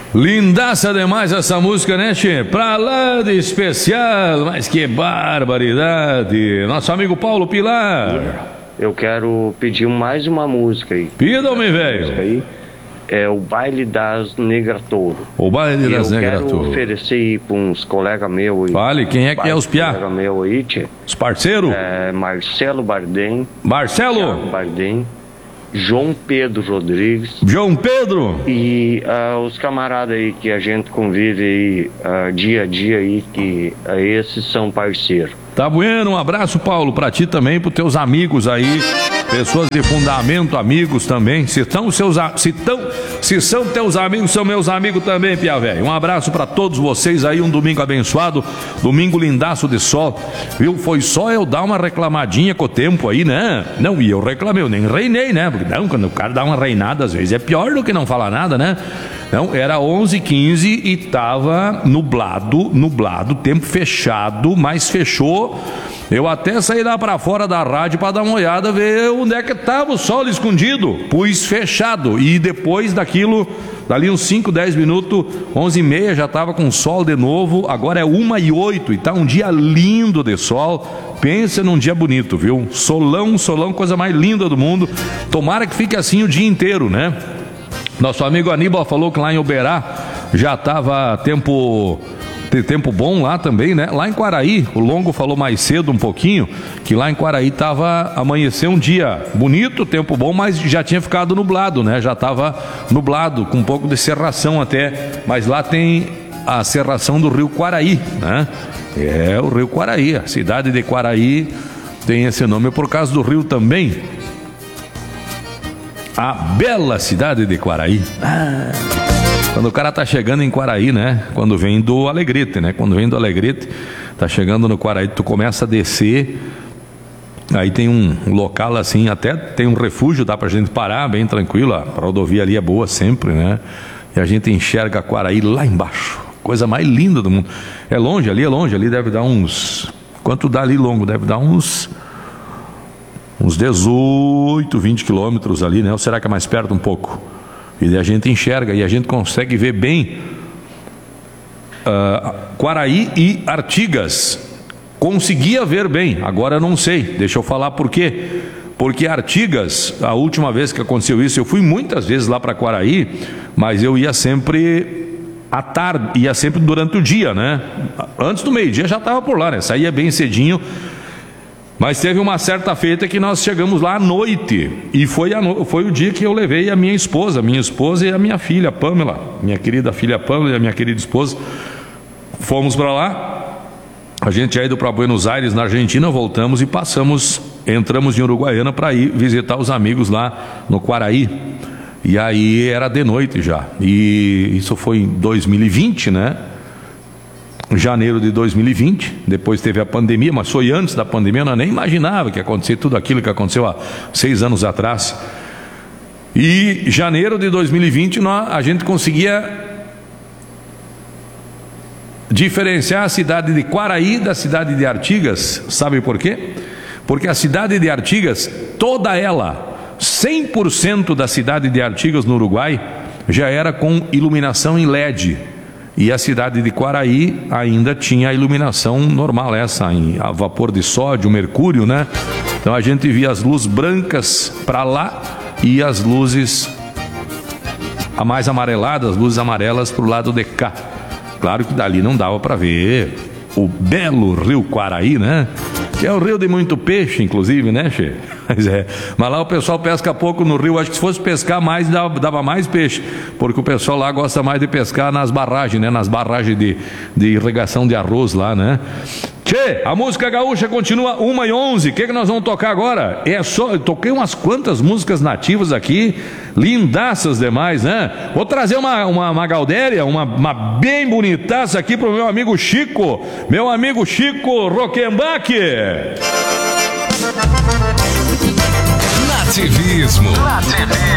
Lindaça demais essa música, né, Che? Pra lá de especial, mas que barbaridade. Nosso amigo Paulo Pilar. Eu quero pedir mais uma música aí. Pida-me, velho. É o Baile das Negratouro. O Baile das Negratouro. Eu quero oferecer aí pra uns colegas meus aí. Fale, quem é que é os piá? Colega meu aí, tchê. Os parceiros? Marcelo Bardem. Marcelo? Thiago Bardem. João Pedro Rodrigues. João Pedro? E os camaradas aí que a gente convive aí dia a dia aí, que esses são parceiros. Tá bueno, um abraço, Paulo, pra ti também, pros teus amigos aí, pessoas de fundamento, amigos também. Se são teus amigos, são meus amigos também, Pia Velho. Um abraço pra todos vocês aí, um domingo abençoado, domingo lindaço de sol. Viu? Foi só eu dar uma reclamadinha com o tempo aí, né? Não, e eu reclamei, eu nem reinei, né? Porque não, quando o cara dá uma reinada, às vezes é pior do que não falar nada, né? Não, era 11h15 e tava nublado, tempo fechado, mas fechou. Eu até saí lá para fora da rádio para dar uma olhada, ver onde é que tava o sol escondido. Pus fechado e depois daquilo, dali uns 5, 10 minutos, 11h30 já tava com sol de novo. Agora é 1h08 e tá um dia lindo de sol. Pensa num dia bonito, viu? Solão, coisa mais linda do mundo. Tomara que fique assim o dia inteiro, né? Nosso amigo Aníbal falou que lá em Uberá já estava tempo bom lá também, né? Lá em Quaraí, o Longo falou mais cedo um pouquinho, que lá em Quaraí amanheceu um dia bonito, tempo bom, mas já tinha ficado nublado, né? Já estava nublado, com um pouco de cerração até, mas lá tem a cerração do rio Quaraí, né? É o rio Quaraí, a cidade de Quaraí tem esse nome por causa do rio também. A bela cidade de Quaraí. Quando o cara tá chegando em Quaraí, né? Quando vem do Alegrete, né? Quando vem do Alegrete, tá chegando no Quaraí, tu começa a descer. Aí tem um local assim, até tem um refúgio, dá pra gente parar bem tranquilo. A rodovia ali é boa sempre, né? E a gente enxerga Quaraí lá embaixo. Coisa mais linda do mundo. É longe, ali deve dar uns... Quanto dá ali longo? Deve dar uns 18, 20 quilômetros ali, né? Ou será que é mais perto um pouco? E daí a gente enxerga e a gente consegue ver bem Quaraí e Artigas. Conseguia ver bem, agora não sei. Deixa eu falar por quê. Porque Artigas, a última vez que aconteceu isso, eu fui muitas vezes lá para Quaraí, mas eu ia sempre à tarde, ia sempre durante o dia, né? Antes do meio-dia já estava por lá, né? Saía bem cedinho. Mas teve uma certa feita que nós chegamos lá à noite, e foi o dia que eu levei a minha esposa e a minha filha Pamela, minha querida filha Pamela e a minha querida esposa. Fomos para lá, a gente tinha ido para Buenos Aires, na Argentina, voltamos e entramos em Uruguaiana para ir visitar os amigos lá no Quaraí. E aí era de noite já, e isso foi em 2020, né? Janeiro de 2020, depois teve a pandemia, mas foi antes da pandemia, eu nem imaginava que ia acontecer tudo aquilo que aconteceu há 6 anos atrás. E janeiro de 2020 a gente conseguia diferenciar a cidade de Quaraí da cidade de Artigas. Sabe por quê? Porque a cidade de Artigas, toda ela, 100% da cidade de Artigas no Uruguai, já era com iluminação em LED. E a cidade de Quaraí ainda tinha a iluminação normal, essa a vapor de sódio, mercúrio, né? Então a gente via as luzes brancas para lá e as luzes mais amareladas, as luzes amarelas para o lado de cá. Claro que dali não dava para ver o belo rio Quaraí, né? Que é um rio de muito peixe, inclusive, né, Che? Mas lá o pessoal pesca pouco no rio. Acho que se fosse pescar mais, dava mais peixe, porque o pessoal lá gosta mais de pescar nas barragens, né? Nas barragens de irrigação de arroz lá, né? Tchê, a música gaúcha continua 1h11. O que nós vamos tocar agora? Eu toquei umas quantas músicas nativas aqui, lindaças demais, né? Vou trazer uma gaudéria, uma bem bonitaça aqui pro meu amigo Chico Rockenbach. Nativismo.